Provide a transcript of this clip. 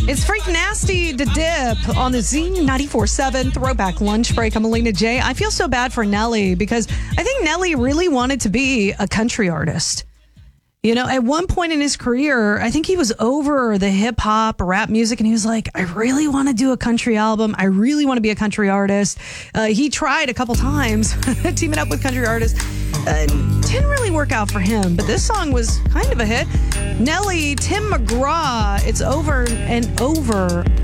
It's Freak Nasty to Dip on the Z94.7 Throwback Lunch Break. I'm Alina J. I feel so bad for Nelly because I think Nelly really wanted to be a country artist. You know, at one point in his career, I think he was over the hip hop, rap music, and he was like, I really want to do a country album. I really want to be a country artist. He tried a couple times teaming up with country artists. Didn't really work out for him, but this song was kind of a hit. Nelly, Tim McGraw, it's Over and Over.